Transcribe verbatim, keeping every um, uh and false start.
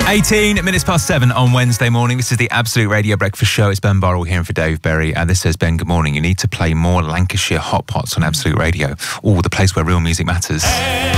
eighteen minutes past seven on Wednesday morning. This is the Absolute Radio Breakfast Show. It's Ben Burrell here for Dave Berry. And this says, Ben, good morning. You need to play more Lancashire Hot Pots on Absolute Radio. Oh, the place where real music matters.